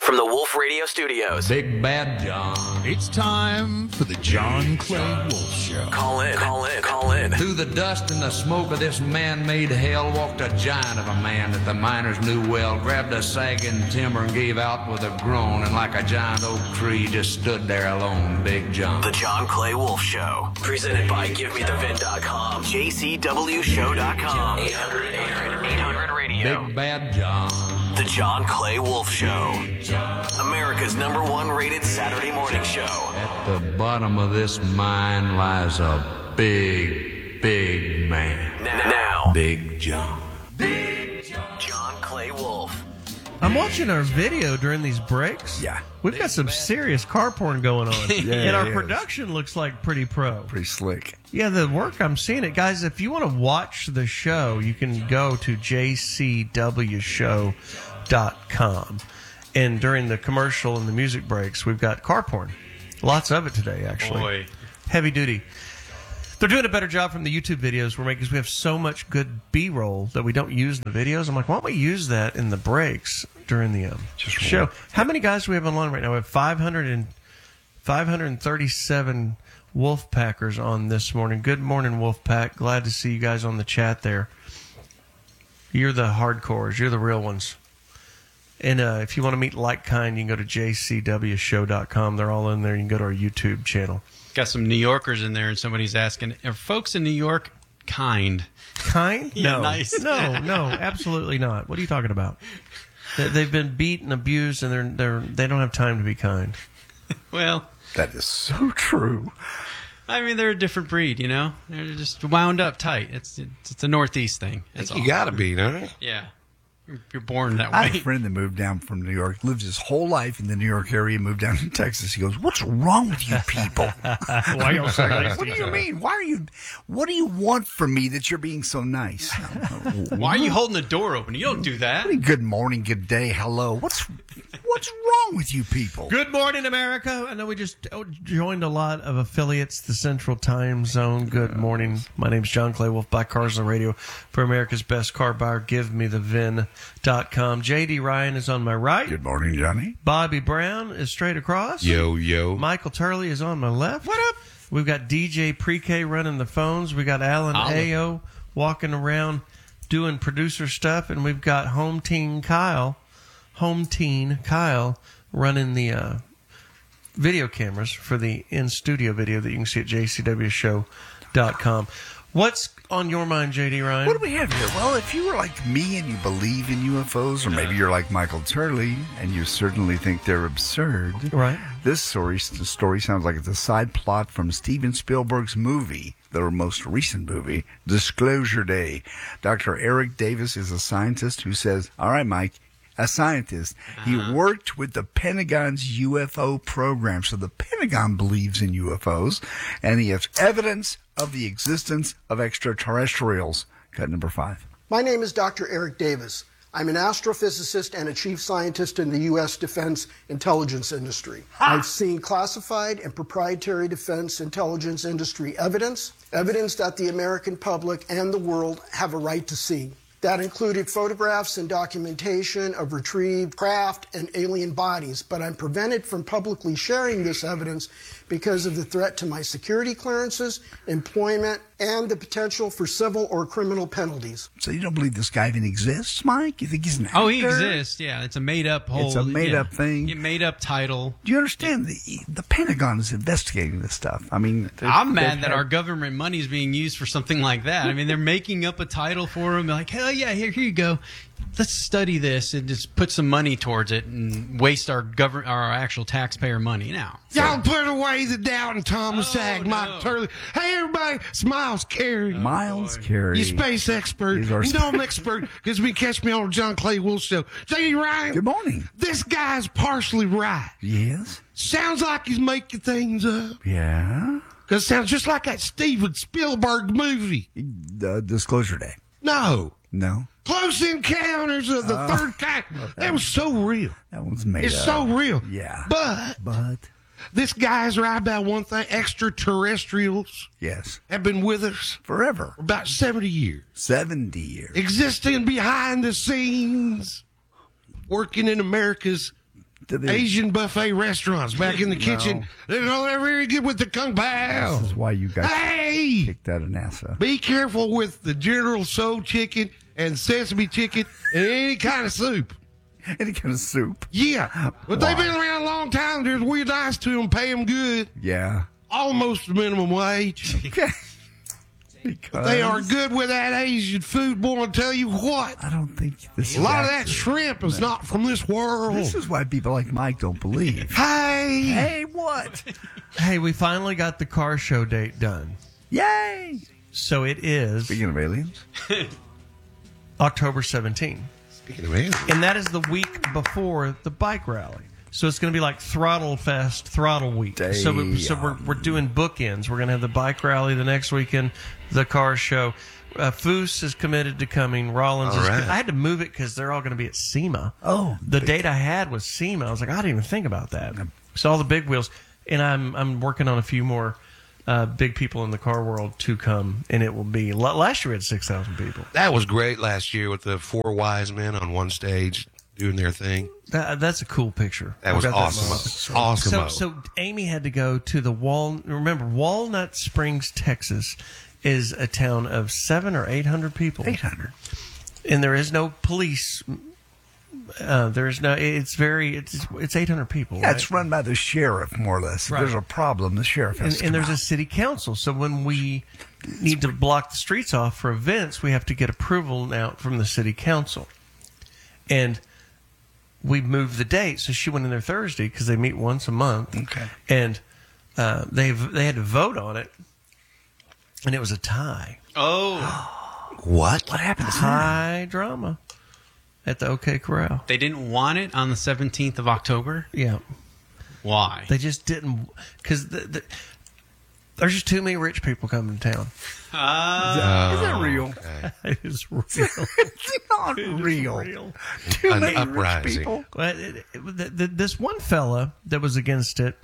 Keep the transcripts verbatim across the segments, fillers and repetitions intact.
from the Wolf Radio Studios. Big Bad John. It's time for the John Clay Wolf Show. Call in, call in, call in. Through the dust and the smoke of this man-made hell walked a giant of a man that the miners knew well, grabbed a sagging timber and gave out with a groan, and like a giant oak tree just stood there alone, Big John. The John Clay Wolf Show, presented by Give Me The Vin dot com, J C W Show dot com, eight hundred, eight hundred, eight hundred radio. Big Bad John. The John Clay Wolf Show, America's number one rated Saturday morning show. At the bottom of this mine lies a big, big man. Now, Big John. Big John. John Clay Wolf. I'm watching our video during these breaks. Yeah. We've got some serious car porn going on. Yeah, and our it is. Production looks like pretty pro. Pretty slick. Yeah, the work, I'm seeing it. Guys, if you want to watch the show, you can go to J C W Show dot com. And during the commercial and the music breaks, we've got car porn. Lots of it today, actually. Boy. Heavy duty. They're doing a better job from the YouTube videos we're making because we have so much good B-roll that we don't use in the videos. I'm like, why don't we use that in the breaks during the um, show? How many guys do we have online right now? We have five hundred and, five hundred thirty-seven Wolf Packers on this morning. Good morning, Wolf Pack. Glad to see you guys on the chat there. You're the hardcores. You're the real ones. And uh, if you want to meet like kind, you can go to J C W Show dot com. They're all in there. You can go to our YouTube channel. Got some New Yorkers in there, and somebody's asking, are folks in New York kind? Kind? Yeah, No. nice. No, no, absolutely not. What are you talking about? They- They've been beat and abused, and they're they're they don't have time to be kind. Well, That is so true. I mean, they're a different breed, you know? They're just wound up tight. It's it's, it's a Northeast thing. That's You all. gotta be, no? Yeah. You're, you're born that I have way. a friend that moved down from New York, lives his whole life in the New York area, moved down to Texas. He goes, "What's wrong with you people? Why y'all say that? What do you mean? Why are you? What do you want from me that you're being so nice? Why are you holding the door open? You don't do that. Good morning, good day, hello. What's what's wrong with you people? Good morning, America. I know we just oh, joined a lot of affiliates, the Central Time Zone. Good morning. My name's John Clay Wolf, buy cars on the radio for America's best car buyer. Give me the Vin dot com. J D Ryan is on my right. Good morning, Johnny. Bobby Brown is straight across. Yo, yo. Michael Turley is on my left. What up? We've got D J Pre-K running the phones. We got Alan Olive. Ayo walking around doing producer stuff, and we've got Home Teen Kyle, Home Teen Kyle running the uh, video cameras for the in-studio video that you can see at J C W Show dot com. What's on your mind, J D Ryan? What do we have here? Well, if you were like me and you believe in U F Os, or maybe you're like Michael Turley and you certainly think they're absurd, Right. This story story sounds like it's a side plot from Steven Spielberg's movie, their most recent movie, Disclosure Day. Doctor Eric Davis is a scientist who says, all right, Mike, a scientist. He worked with the Pentagon's U F O program. So the Pentagon believes in U F Os, and he has evidence of the existence of extraterrestrials. Cut number five. My name is Doctor Eric Davis. I'm an astrophysicist and a chief scientist in the U S defense intelligence industry. I've seen classified and proprietary defense intelligence industry evidence, evidence that the American public and the world have a right to see. That included photographs and documentation of retrieved craft and alien bodies, but I'm prevented from publicly sharing this evidence because of the threat to my security clearances, employment, and the potential for civil or criminal penalties. So you don't believe this guy even exists, Mike? You think he's an actor? Oh, he exists. Yeah, it's a made-up whole. It's a made-up yeah. thing. Yeah, made-up title. Do you understand? The, the Pentagon is investigating this stuff. I mean, they're- I'm they've mad that had- our government money is being used for something like that. I mean, they're making up a title for him. Like, hell yeah, here, here you go. Let's study this and just put some money towards it and waste our government, our actual taxpayer money now. Y'all put away the Doubting Thomas Oh, Act, no. Mike Turley. Hey, everybody, it's Miles Carey. Miles Carey. You space expert. He's our You know I'm expert because you can catch me on the John Clay Wolf Show. J D Ryan. Good morning. This guy's partially right. Yes. Sounds like he's making things up. Yeah. Because it sounds just like that Steven Spielberg movie. Uh, Disclosure Day. No. No. Close Encounters of the Uh, Third Kind. That was so real. That one's made It's up. so real. Yeah. But But, this guy's right about one thing. Extraterrestrials yes. have been with us Forever. for about seventy years. seventy years. Existing behind the scenes. Working in America's they- Asian buffet restaurants back in the kitchen. They're not very good with the kung pao. This is why you got Hey! kicked out of NASA. Be careful with the General Soul chicken and sesame chicken and any kind of soup. Any kind of soup. Yeah. But they've been around a long time. There's we're nice to them, pay them good. Yeah. Almost minimum wage. Okay. Because They are good with that Asian food, boy. I'll tell you what. I don't think this A is lot of that accurate. shrimp is not from this world. This is why people like Mike don't believe. Hey! Hey, what? Hey, we finally got the car show date done. Yay! So it is Speaking of aliens, October seventeenth. Speaking of aliens. And that is the week before the bike rally. So it's going to be like Throttle Fest, Throttle Week. So, we, so we're, we're doing bookends. We're going to have the bike rally the next weekend, the car show. Uh, Foose is committed to coming. Rollins All is right. I had to move it because they're all going to be at SEMA. Oh, the big date I had was SEMA. I was like, I didn't even think about that. So all the big wheels. And I'm I'm working on a few more uh, big people in the car world to come. And it will be, last year we had six thousand people. That was great last year with the four wise men on one stage doing their thing. That, that's a cool picture. That I was got awesome. moment. Awesome. So, so Amy had to go to the Wal. Remember, Walnut Springs, Texas, is a town of seven or eight hundred people. eight hundred. And there is no police. Uh, there is no. It's very. It's it's eight hundred people. Yeah, right? it's run by the sheriff, more or less. If Right. there's a problem, the sheriff has and, to and come there's a out. city council. So when we need to block the streets off for events, we have to get approval now from the city council. And we moved the date, so she went in there Thursday because they meet once a month. Okay. And uh, they they had to vote on it, and it was a tie. Oh, What? What happened? High drama at the OK Corral. they didn't want it on the seventeenth of October? Yeah, Why? they just didn't because the, the, there's just too many rich people coming to town. Uh, Is that real? It is real. It's not real. real. Too An many rich uprising. people. Well, it, it, the, the, this one fella that was against it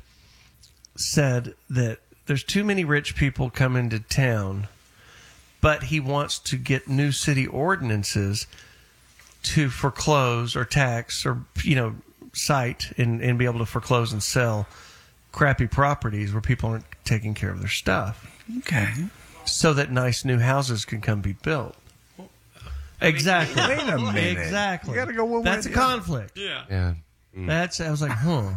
said that there's too many rich people coming to town, but he wants to get new city ordinances to foreclose or tax or, you know, cite and, and be able to foreclose and sell crappy properties where people aren't taking care of their stuff Okay. so that nice new houses can come be built. Exactly. Wait a minute. Exactly. You gotta go one way That's or a the other. conflict. yeah. Yeah. That's. I was like, huh.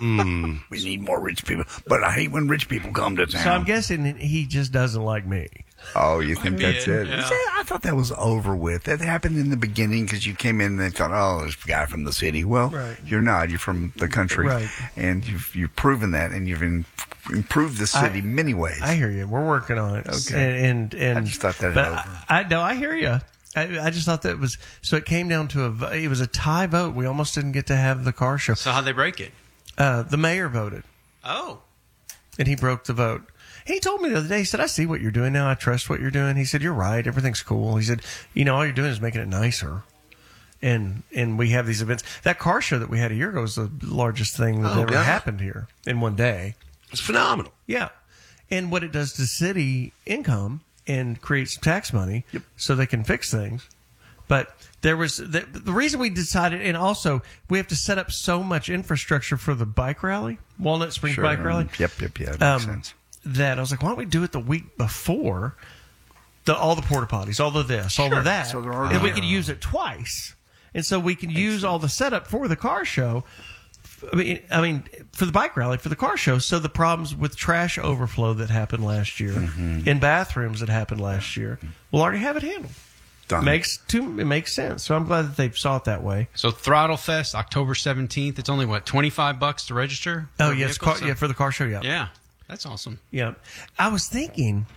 We need more rich people, but I hate when rich people come to town. So I'm guessing he just doesn't like me. Oh, you think that's it? yeah. See, I thought that was over with. That happened in the beginning because you came in and they thought, oh, this guy from the city. Well, Right. you're not. You're from the country. Right. And you've, you've proven that, and you've in, improved the city I- many ways. I hear you. We're working on it. Okay. And and, and I just thought that but over. I, I no, I hear you. I, I just thought that was so. It came down to a. vo- It was a tie vote. We almost didn't get to have the car show. So how'd they break it? Uh, the mayor voted, Oh. and he broke the vote. He told me the other day. He said, "I see what you're doing now. I trust what you're doing." He said, "You're right. Everything's cool." He said, "You know, all you're doing is making it nicer." And and we have these events. That car show that we had a year ago was the largest thing that Oh, ever God. happened here in one day. It's phenomenal. Yeah. And what it does to city income and creates tax money so they can fix things. But there was the, the reason we decided, and also we have to set up so much infrastructure for the bike rally, Walnut Springs Sure. Bike Rally. Yep, yep, yeah. That Um, makes sense. That I was like, why don't we do it the week before? The, all the porta potties, all of this, all Sure. of that. So they're already and we there. could use it twice. And so we can use all the setup for the car show. I mean, I mean, for the bike rally, for the car show. So the problems with trash overflow that happened last year, Mm-hmm. in bathrooms that happened last year, we'll already have it handled. Done. Makes too, it makes sense. So I'm glad that they saw it that way. So Throttle Fest, October seventeenth. It's only, what, twenty-five bucks to register? Oh for a yes, vehicle? car, So- yeah, for the car show, yeah, Yeah. That's awesome. yeah. I was thinking,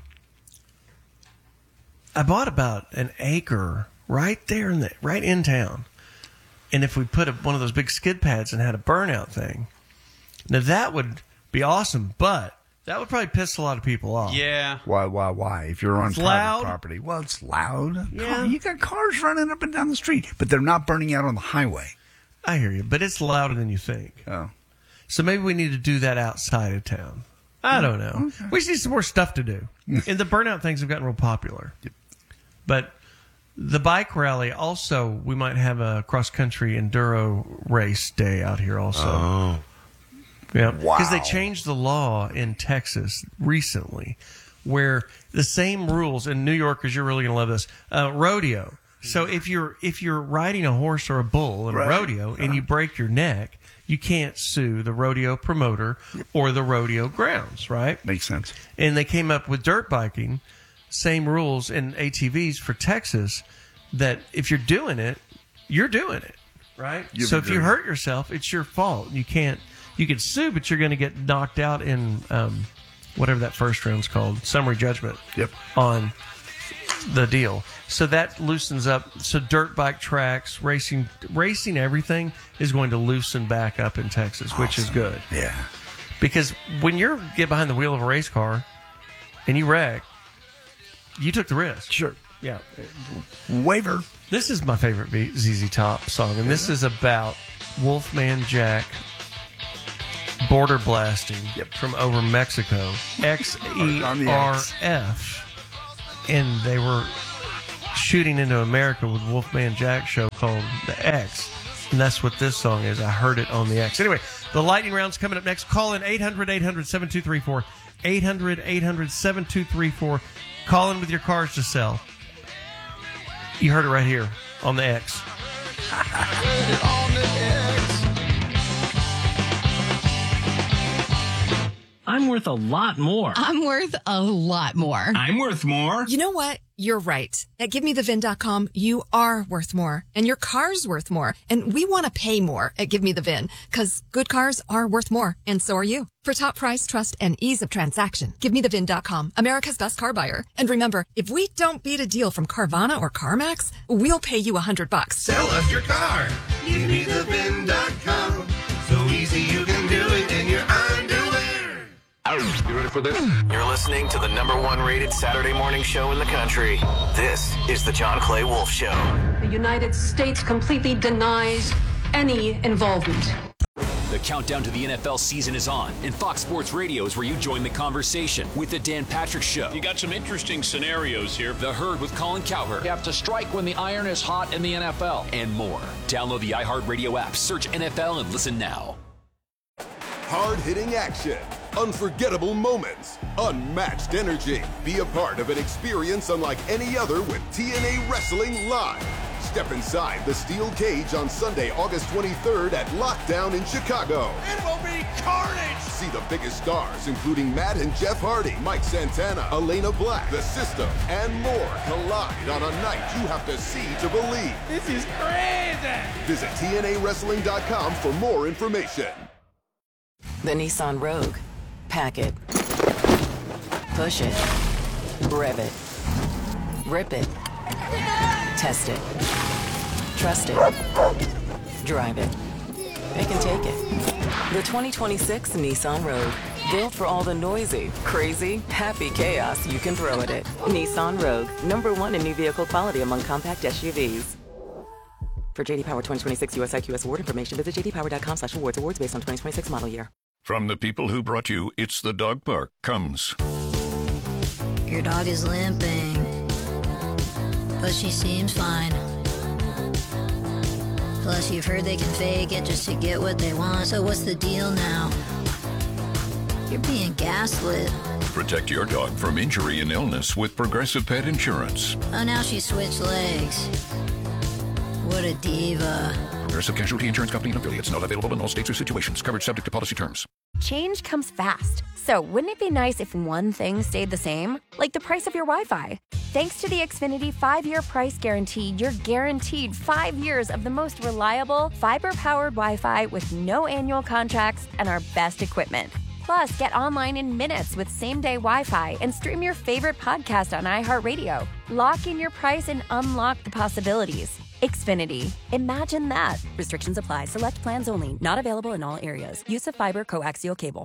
I bought about an acre right there in the right in town, and if we put a, one of those big skid pads and had a burnout thing, now that would be awesome. But that would probably piss a lot of people off. Yeah. Why, why, why? If you're on It's private loud. property, well, it's loud. Yeah. Car- you got cars running up and down the street, but they're not burning out on the highway. I hear you, but it's louder than you think. Oh, So maybe we need to do that outside of town. I don't know. We just need some more stuff to do. And the burnout things have gotten real popular. But The bike rally also, we might have a cross-country enduro race day out here also. Oh. Yeah, Wow. because they changed the law in Texas recently where the same rules in New Yorkers, you're really going to love this, uh, rodeo. So if you're if you're riding a horse or a bull in a Right. rodeo and you break your neck, you can't sue the rodeo promoter or the rodeo grounds, right? Makes sense. And they came up with dirt biking, same rules in A T Vs for Texas, that if you're doing it, you're doing it, right? You've so if you agreed. hurt yourself, it's your fault. You can't, you can sue, but you're going to get knocked out in um, whatever that first round's called, summary judgment Yep. on the deal. So that loosens up. So dirt bike tracks, racing, racing, everything is going to loosen back up in Texas, which is good. Yeah. Because when you get behind the wheel of a race car and you wreck, you took the risk. Sure. Yeah. Waiver. This is my favorite B- Z Z Top song, and this is about Wolfman Jack border blasting Yep. from over Mexico, X E On the R X. F, and they were shooting into America with Wolfman Jack show called The X, and that's what this song is. I heard it on the X. Anyway, the lightning round's coming up next. Call in eight hundred, eight hundred, seven two three four, eight hundred, eight hundred, seven two three four. Call in with your cars to sell. You heard it right here on the X. I'm worth a lot more. I'm worth a lot more. I'm worth more. You know what? You're right. At give me the vin dot com, you are worth more. And your car's worth more. And we want to pay more at Give Me The Vin, because good cars are worth more. And so are you. For top price, trust, and ease of transaction, give me the vin dot com, America's best car buyer. And remember, if we don't beat a deal from Carvana or CarMax, we'll pay you a hundred bucks. Sell us your car. give me the vin dot com. So easy you can do it in your underwear. You ready for this? You're listening to the number one rated Saturday morning show in the country. This is the John Clay Wolf Show. The United States completely denies any involvement. The countdown to the N F L season is on, and Fox Sports Radio is where you join the conversation with the Dan Patrick Show. You got some interesting scenarios here. The Herd with Colin Cowherd. You have to strike when the iron is hot in the N F L. And more. Download the iHeartRadio app, search N F L, and listen now. Hard-hitting action, unforgettable moments, unmatched energy. Be a part of an experience unlike any other with T N A Wrestling Live. Step inside the steel cage on Sunday, August twenty-third at Lockdown in Chicago. It will be carnage! See the biggest stars, including Matt and Jeff Hardy, Mike Santana, Elena Black, The System, and more collide on a night you have to see to believe. This is crazy! Visit T N A wrestling dot com for more information. The Nissan Rogue. Pack it. Push it. Rev it. Rip it. Test it. Trust it. Drive it. It can take it. The twenty twenty-six Nissan Rogue. Built for all the noisy, crazy, happy chaos you can throw at it. Nissan Rogue. Number one in new vehicle quality among compact S U Vs. For J D Power twenty twenty-six U S I Q S award information, visit j d power dot com slash awards. Awards based on twenty twenty-six model year. From the people who brought you It's the Dog Park comes. Your dog is limping, but she seems fine. Plus, you've heard they can fake it just to get what they want. So what's the deal now? You're being gaslit. Protect your dog from injury and illness with Progressive Pet Insurance. Oh, now she switched legs. What a diva. Progressive Casualty Insurance Company and affiliates. Not available in all states or situations. Coverage subject to policy terms. Change comes fast. So wouldn't it be nice if one thing stayed the same? Like the price of your Wi-Fi. Thanks to the Xfinity five-year price guarantee, you're guaranteed five years of the most reliable, fiber-powered Wi-Fi with no annual contracts and our best equipment. Plus, get online in minutes with same-day Wi-Fi and stream your favorite podcast on iHeartRadio. Lock in your price and unlock the possibilities. Xfinity. Imagine that. Restrictions apply. Select plans only. Not available in all areas. Use of fiber coaxial cable.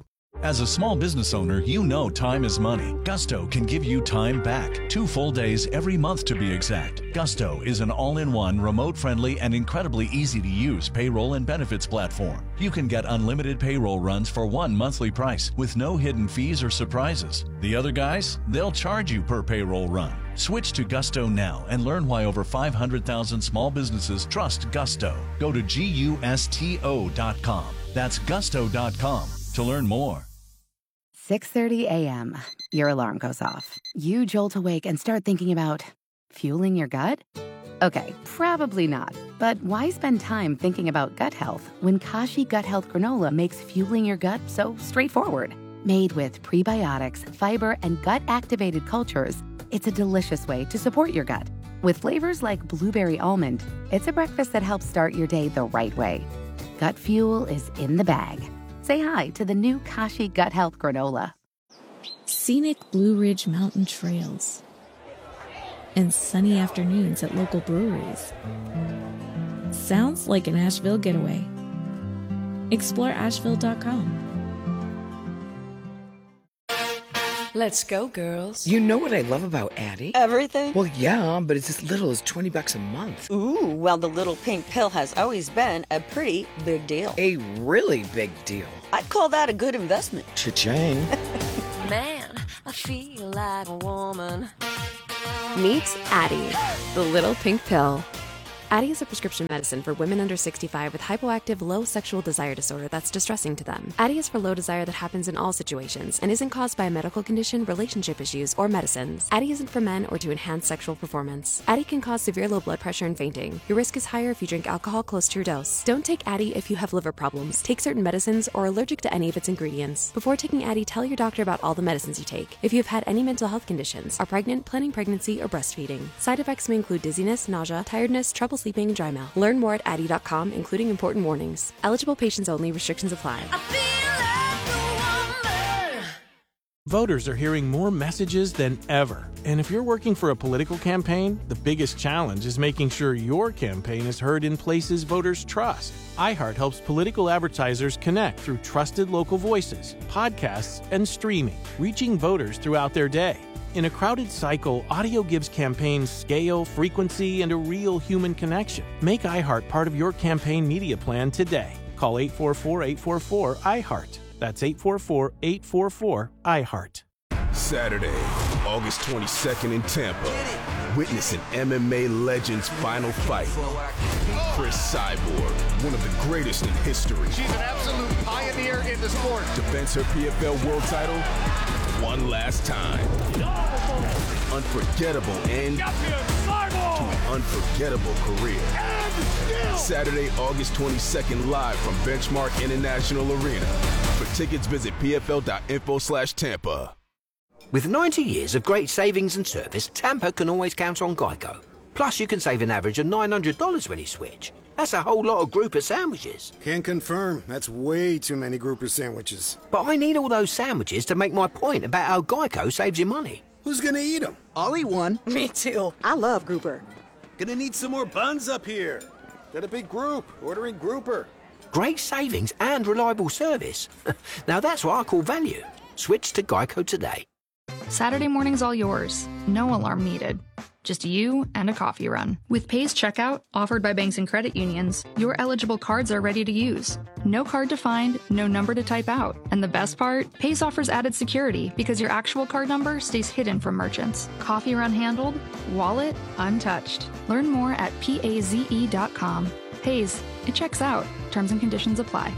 As a small business owner, you know time is money. Gusto can give you time back. Two full days every month to be exact. Gusto is an all-in-one, remote-friendly, and incredibly easy-to-use payroll and benefits platform. You can get unlimited payroll runs for one monthly price with no hidden fees or surprises. The other guys, they'll charge you per payroll run. Switch to Gusto now and learn why over five hundred thousand small businesses trust Gusto. Go to gusto dot com. That's gusto dot com to learn more. six thirty a.m. Your alarm goes off. You jolt awake and start thinking about fueling your gut? Okay, probably not. But why spend time thinking about gut health when Kashi Gut Health Granola makes fueling your gut so straightforward? Made with prebiotics, fiber, and gut-activated cultures, it's a delicious way to support your gut. With flavors like blueberry almond, it's a breakfast that helps start your day the right way. Gut fuel is in the bag. Say hi to the new Kashi Gut Health Granola. Scenic Blue Ridge Mountain trails and sunny afternoons at local breweries. Sounds like an Asheville getaway. Explore asheville dot com. Let's go, girls. You know what I love about Addie? Everything? Well, yeah, but it's as little as twenty bucks a month. Ooh, well, the little pink pill has always been a pretty big deal. A really big deal. I'd call that a good investment. Cha-ching. Man, I feel like a woman. Meet Addie, the little pink pill. Addie is a prescription medicine for women under sixty-five with hypoactive low sexual desire disorder that's distressing to them. Addie is for low desire that happens in all situations and isn't caused by a medical condition, relationship issues, or medicines. Addie isn't for men or to enhance sexual performance. Addie can cause severe low blood pressure and fainting. Your risk is higher if you drink alcohol close to your dose. Don't take Addie if you have liver problems, take certain medicines, or are allergic to any of its ingredients. Before taking Addie, tell your doctor about all the medicines you take. If you have had any mental health conditions, are pregnant, planning pregnancy, or breastfeeding. Side effects may include dizziness, nausea, tiredness, trouble sleeping, and dry mouth. Learn more at addie dot com, including important warnings. Eligible patients only. Restrictions apply. Voters are hearing more messages than ever. And if you're working for a political campaign, the biggest challenge is making sure your campaign is heard in places voters trust. iHeart helps political advertisers connect through trusted local voices, podcasts, and streaming, reaching voters throughout their day. In a crowded cycle, audio gives campaigns scale, frequency, and a real human connection. Make iHeart part of your campaign media plan today. Call eight four four, eight four four, I heart. That's eight four four, eight four four, I heart. Saturday, August twenty-second in Tampa. Witness an M M A legend's final fight. Chris Cyborg, one of the greatest in history. She's an absolute pioneer in the sport. Defends her P F L world title one last time. Unforgettable end to an unforgettable career. Saturday, August twenty-second, live from Benchmark International Arena. For tickets, visit p f l dot info slash Tampa. With ninety years of great savings and service, Tampa can always count on Geico. Plus, you can save an average of nine hundred dollars when you switch. That's a whole lot of grouper sandwiches. Can confirm. That's way too many grouper sandwiches. But I need all those sandwiches to make my point about how Geico saves you money. Who's gonna eat them? I'll eat one. Me too. I love grouper. Gonna need some more buns up here. Got a big group ordering grouper. Great savings and reliable service. Now that's what I call value. Switch to Geico today. Saturday morning's all yours. No alarm needed. Just you and a coffee run. With Pace Checkout, offered by banks and credit unions, your eligible cards are ready to use. No card to find, no number to type out. And the best part? Pace offers added security because your actual card number stays hidden from merchants. Coffee run handled, wallet untouched. Learn more at paze dot com. Pace, it checks out. Terms and conditions apply.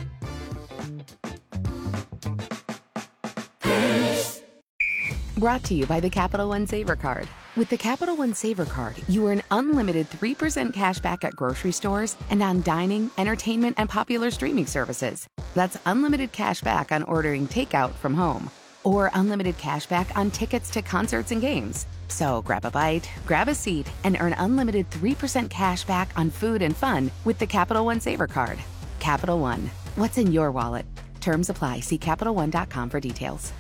Brought to you by the Capital One Saver Card. With the Capital One Saver Card, you earn unlimited three percent cash back at grocery stores and on dining, entertainment, and popular streaming services. That's unlimited cash back on ordering takeout from home. Or unlimited cash back on tickets to concerts and games. So grab a bite, grab a seat, and earn unlimited three percent cash back on food and fun with the Capital One Saver Card. Capital One. What's in your wallet? Terms apply. See Capital One dot com for details.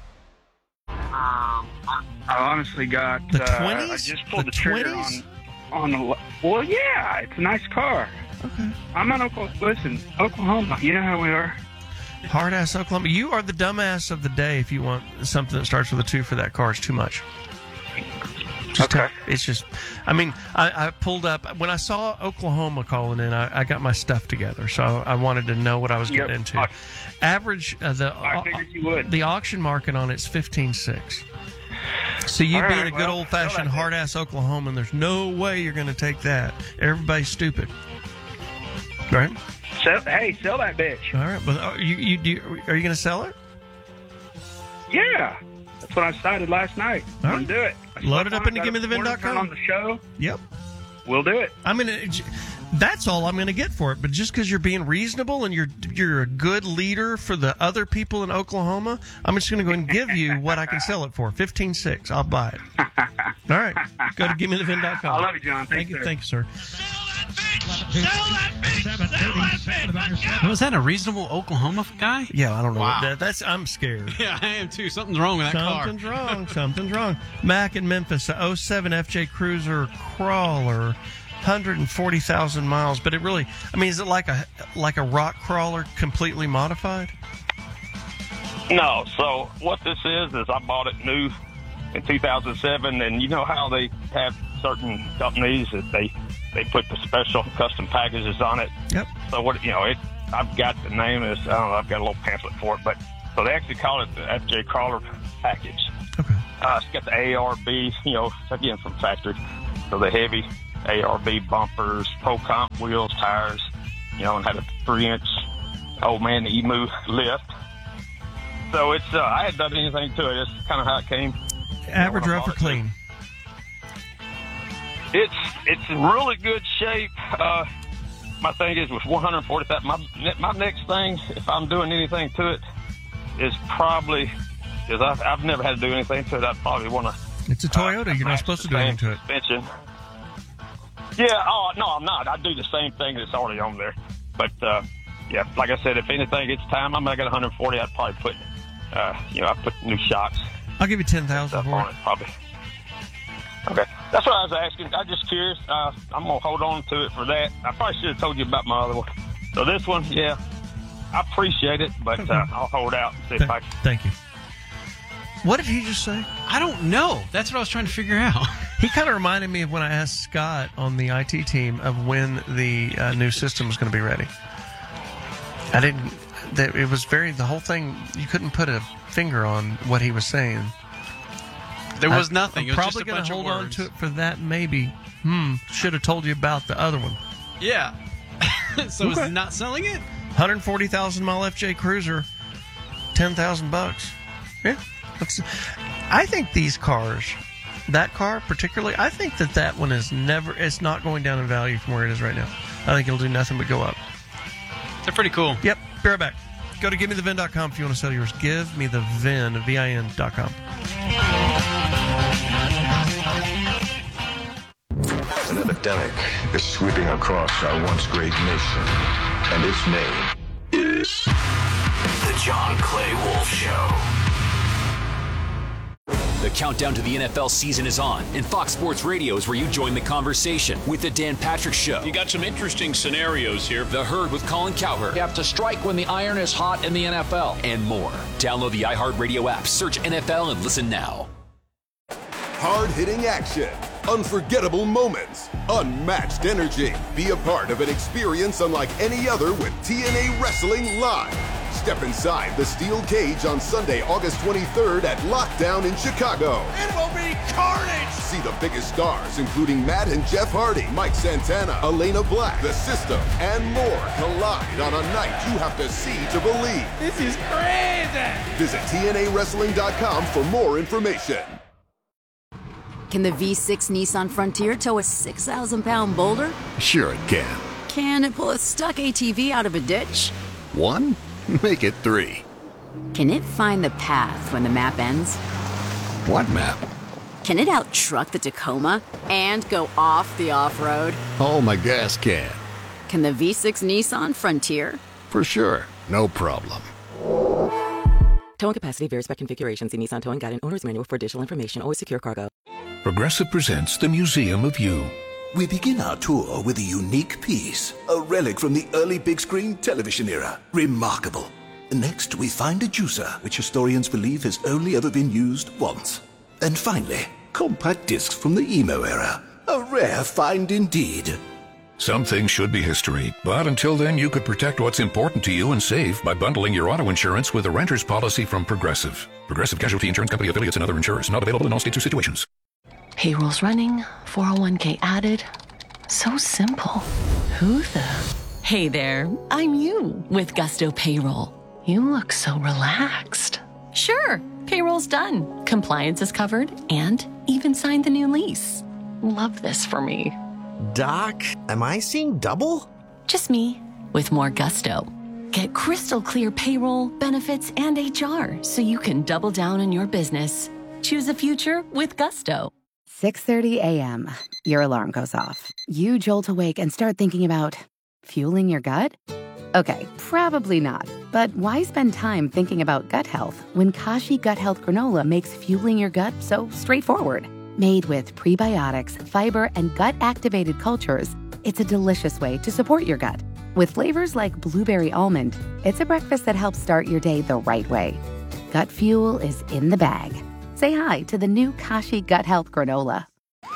Um, I honestly got. The uh, twenties? I just pulled The the, trigger twenties? on on the. Well, yeah, it's a nice car. Okay. I'm in Oklahoma. Listen, Oklahoma. You know how we are. Hard ass Oklahoma. You are the dumbass of the day if you want something that starts with a two for that car. It's too much. Just Okay. tell- it's just, I mean, I, I pulled up, when I saw Oklahoma calling in, I, I got my stuff together. So I wanted to know what I was getting Yep. into. I- Average, uh, the, I figured you would. the auction market on it's fifteen six. So you All being right, a good well, old fashioned well, hard ass Oklahoman, there's no way you're going to take that. Everybody's stupid. Right? Sell, hey, sell that bitch. All right. But are you, you, do you, are you going to sell it? Yeah. That's what I decided last night. All I'm right. going to do it. I Load slept it up on into got give me the vin morning dot com. turn on the show. Yep. We'll do it. I mean, it, that's all I'm going to get for it. But just because you're being reasonable and you're you're a good leader for the other people in Oklahoma, I'm just going to go and give you what I can sell it for. fifteen six. I'll buy it. All right. Go to give me the vin dot com. I love you, John. Thank Thanks, you. sir. Thank you, sir. Was that a reasonable Oklahoma guy? Yeah, I don't know. Wow. That, that's I'm scared. Yeah, I am too. Something's wrong with that car. Something's wrong. Something's wrong. Mac in Memphis, a oh seven F J Cruiser crawler, one hundred forty thousand miles. But it really, I mean, is it like a like a rock crawler completely modified? No. So what this is is I bought it new in two thousand seven, and you know how they have certain companies that they they put the special custom packages on it. Yep. So what you know, it I've got the name is I don't know. I've got a little pamphlet for it, but so they actually call it the F J Crawler package. Okay. Uh, it's got the A R B, you know, again from factory. So the heavy A R B bumpers, Pro Comp wheels, tires, you know, and had a three-inch old man Emu lift. So it's uh, I hadn't done anything to it. It's kind of how it came. Average, You know, when I rough, or bought it. clean? It's it's in really good shape. Uh, my thing is with one hundred forty thousand. My my next thing, if I'm doing anything to it, is probably because I've I've never had to do anything to it. I'd probably want to. It's a Toyota. You're not supposed to do anything to it. Suspension. Yeah. Oh no, I'm not. I do the same thing that's already on there. But uh, yeah, like I said, if anything, it's time. I'm gonna get one hundred forty. I'd probably put, uh, you know, I put new shocks. I'll give you ten thousand for on it. it, probably. Okay, that's what I was asking. I'm just curious. Uh, I'm gonna hold on to it for that. I probably should have told you about my other one. So this one, yeah, I appreciate it, but uh, I'll hold out and see if I can. Thank you. What did he just say? I don't know. That's what I was trying to figure out. He kind of reminded me of when I asked Scott on the I T team of when the uh, new system was going to be ready. I didn't. That it was very the whole thing. You couldn't put a finger on what he was saying. There was I- nothing. I'm It was probably just a gonna bunch of hold on words. to it for that. Maybe. Hmm. Should have told you about the other one. Yeah. So Okay. is not selling it? one hundred forty thousand mile F J Cruiser, ten thousand bucks. Yeah. Looks, I think these cars, that car particularly, I think that that one is never. It's not going down in value from where it is right now. I think it'll do nothing but go up. They're pretty cool. Yep. Be right back. Go to give me the vin dot com if you want to sell yours. Give me the vin, V I N dot com. An epidemic is sweeping across our once great nation, and its name is The John Clay Wolf Show. The countdown to the N F L season is on, and Fox Sports Radio is where you join the conversation with The Dan Patrick Show. You got some interesting scenarios here. The Herd with Colin Cowherd. You have to strike when the iron is hot in the N F L. And more. Download the iHeartRadio app, search N F L, and listen now. Hard-hitting action, unforgettable moments, unmatched energy. Be a part of an experience unlike any other with T N A Wrestling Live. Step inside the steel cage on Sunday, August twenty-third at Lockdown in Chicago. It will be carnage! See the biggest stars, including Matt and Jeff Hardy, Mike Santana, Elena Black, The System, and more collide on a night you have to see to believe. This is crazy! Visit T N A wrestling dot com for more information. Can the V six Nissan Frontier tow a six thousand pound boulder? Sure it can. Can it pull a stuck A T V out of a ditch? One? Make it three. Can it find the path when the map ends? What map? Can it out-truck the Tacoma and go off the off-road? Oh, my gas can. Can the V six Nissan Frontier? For sure. No problem. Towing capacity varies by configuration. See Nissan Towing Guide and Owner's Manual for additional information. Always secure cargo. Progressive presents the Museum of You. We begin our tour with a unique piece, a relic from the early big screen television era. Remarkable. Next, we find a juicer, which historians believe has only ever been used once. And finally, compact discs from the emo era. A rare find indeed. Some things should be history, but until then, you could protect what's important to you and save by bundling your auto insurance with a renter's policy from Progressive. Progressive Casualty Insurance Company affiliates and other insurers. Not available in all states or situations. Payroll's running, four oh one k added. So simple. Who the? Hey there, I'm you with Gusto Payroll. You look so relaxed. Sure, payroll's done. Compliance is covered and even signed the new lease. Love this for me. Doc, am I seeing double? Just me, with more gusto. Get crystal clear payroll, benefits, and H R so you can double down on your business. Choose a future with Gusto. six thirty a.m. Your alarm goes off. You jolt awake and start thinking about fueling your gut? Okay, probably not. But why spend time thinking about gut health when Kashi Gut Health Granola makes fueling your gut so straightforward? Made with prebiotics, fiber, and gut-activated cultures, it's a delicious way to support your gut. With flavors like blueberry almond, it's a breakfast that helps start your day the right way. Gut fuel is in the bag. Say hi to the new Kashi Gut Health Granola.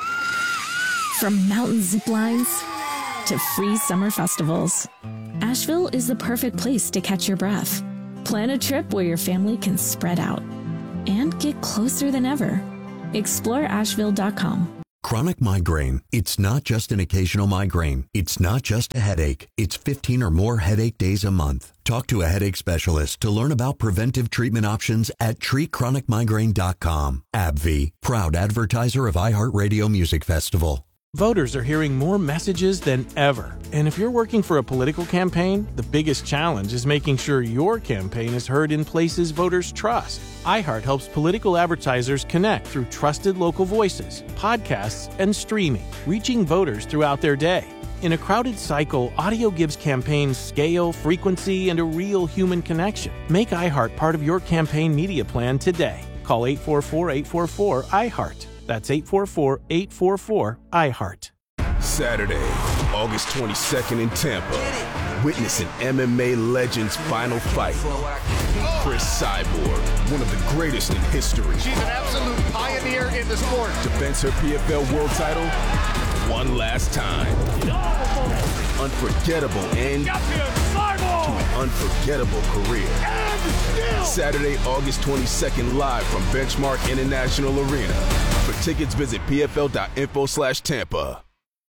From mountain zip lines to free summer festivals, Asheville is the perfect place to catch your breath. Plan a trip where your family can spread out and get closer than ever. explore asheville dot com. Chronic migraine. It's not just an occasional migraine. It's not just a headache. It's fifteen or more headache days a month. Talk to a headache specialist to learn about preventive treatment options at treat chronic migraine dot com. AbbVie, proud advertiser of iHeartRadio Music Festival. Voters are hearing more messages than ever. And if you're working for a political campaign, the biggest challenge is making sure your campaign is heard in places voters trust. iHeart helps political advertisers connect through trusted local voices, podcasts, and streaming, reaching voters throughout their day. In a crowded cycle, audio gives campaigns scale, frequency, and a real human connection. Make iHeart part of your campaign media plan today. Call eight four four, eight four four, iHeart. That's eight four four, eight four four, iHeart. Saturday, August twenty-second in Tampa. Witness an M M A legend's final fight. Chris Cyborg, one of the greatest in history. She's an absolute pioneer in the sport. Defends her P F L world title one last time. Unforgettable end to an unforgettable career. Saturday, August twenty-second, live from Benchmark International Arena. For tickets, visit p f l dot info slash Tampa.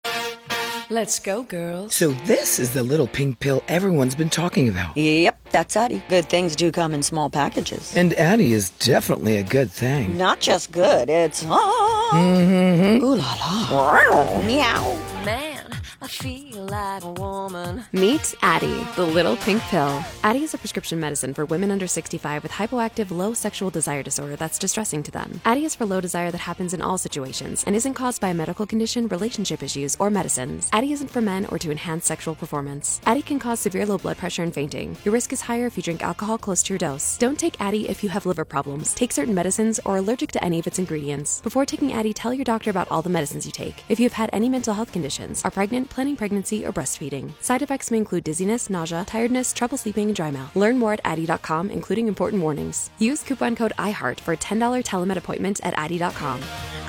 Let's go, girls. So this is the little pink pill everyone's been talking about. Yep, that's Addie. Good things do come in small packages. And Addie is definitely a good thing. Not just good, it's... Oh, mm-hmm. Ooh la la. Meow. Man, I feel like a woman. Meet Addie, the little pink pill. Addie is a prescription medicine for women under sixty-five with hypoactive low sexual desire disorder that's distressing to them. Addie is for low desire that happens in all situations and isn't caused by a medical condition, relationship issues, or medicines. Addie isn't for men or to enhance sexual performance. Addie can cause severe low blood pressure and fainting. Your risk is higher if you drink alcohol close to your dose. Don't take Addie if you have liver problems, take certain medicines, or are allergic to any of its ingredients. Before taking Addie, tell your doctor about all the medicines you take. If you have had any mental health conditions, are pregnant, planning pregnancy, or breastfeeding. Side effects may include dizziness, nausea, tiredness, trouble sleeping, and dry mouth. Learn more at Addie dot com, including important warnings. Use coupon code iHeart for a ten dollars telemed appointment at Addie dot com.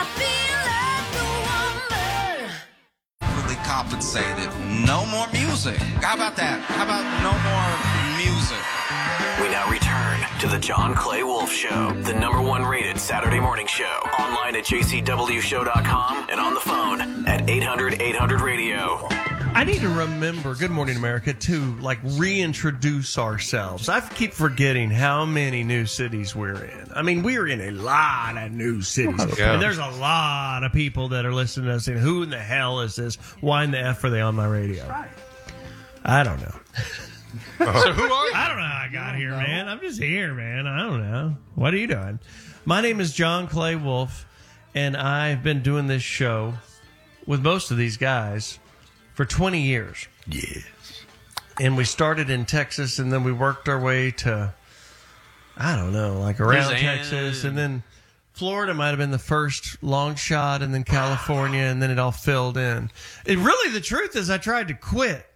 Compensated. No more music. How about that? How about no more music? We now return to the John Clay Wolf Show, the number one rated Saturday morning show. Online at j c w show dot com and on the phone at eight hundred, eight hundred radio. I need to remember, Good Morning America, to like reintroduce ourselves. I keep forgetting how many new cities we're in. I mean, we're in a lot of new cities. Yeah. And there's a lot of people that are listening to us saying, who in the hell is this? Why in the F are they on my radio? Right. I don't know. So who are you? I don't know how I got here, man. I'm just here, man. I don't know. What are you doing? My name is John Clay Wolf, and I've been doing this show with most of these guys for twenty years. Yes. And we started in Texas, and then we worked our way to, I don't know, like around Louisiana. Texas. And then Florida might have been the first long shot, and then California, and then it all filled in. It really, the truth is I tried to quit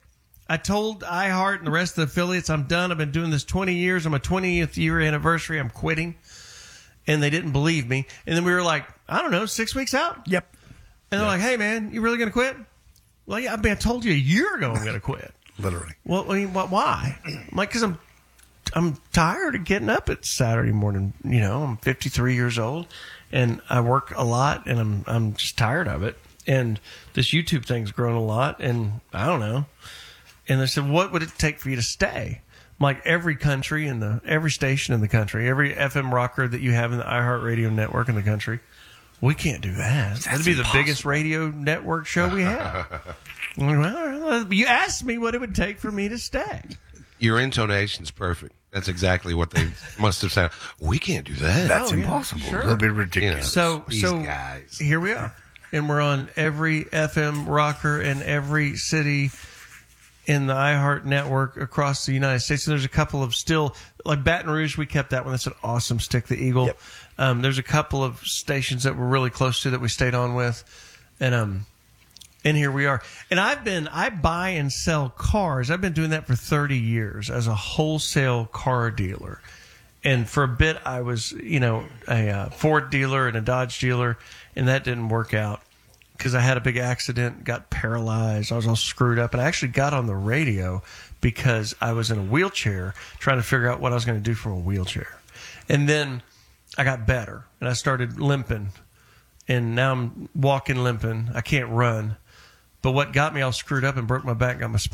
I told iHeart and the rest of the affiliates, I'm done. I've been doing this twenty years. I'm a twentieth year anniversary. I'm quitting. And they didn't believe me. And then we were like, I don't know, six weeks out? Yep. And they're like, hey, man, you really going to quit? Well, yeah, I mean, I told you a year ago I'm going to quit. Literally. Well, I mean, what, why? I'm like, because I'm, I'm tired of getting up at Saturday morning. You know, I'm fifty-three years old, and I work a lot, and I'm I'm just tired of it. And this YouTube thing's grown a lot, and I don't know. And they said, what would it take for you to stay? Like every country in the, every station in the country, every F M rocker that you have in the iHeartRadio network in the country, we can't do that. That's That'd be impossible. The biggest radio network show we have. Well, you asked me what it would take for me to stay. Your intonation's perfect. That's exactly what they must have said. We can't do that. That's oh, impossible. Yeah, sure. It'll be ridiculous. So, These so guys. Here we are. And we're on every F M rocker in every city in the iHeart network across the United States. And there's a couple of still, like Baton Rouge, we kept that one. That's an awesome stick, the Eagle. Yep. Um, there's a couple of stations that we're really close to that we stayed on with. And, um, and here we are. And I've been, I buy and sell cars. I've been doing that for thirty years as a wholesale car dealer. And for a bit, I was, you know, a uh, Ford dealer and a Dodge dealer, and that didn't work out because I had a big accident, got paralyzed. I was all screwed up. And I actually got on the radio because I was in a wheelchair trying to figure out what I was going to do from a wheelchair. And then I got better, and I started limping. And now I'm walking limping. I can't run. But what got me all screwed up and broke my back, got my spine